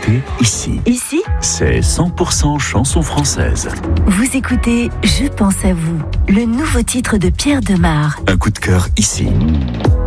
écoutez ici. Ici, C'est 100% chanson française. vous écoutez Je pense à vous, le nouveau titre de Pierre Demar. Un coup de cœur ici.